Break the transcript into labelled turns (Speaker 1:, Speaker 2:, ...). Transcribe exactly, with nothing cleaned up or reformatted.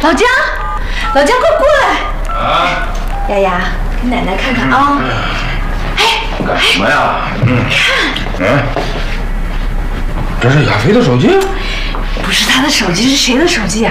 Speaker 1: 老姜，老姜，快过来！
Speaker 2: 啊，
Speaker 1: 丫丫，给奶奶看看啊！哎，
Speaker 2: 干什么呀？
Speaker 1: 嗯，看，
Speaker 2: 嗯，这是亚飞的手机？
Speaker 1: 不是他的手机，是谁的手机呀？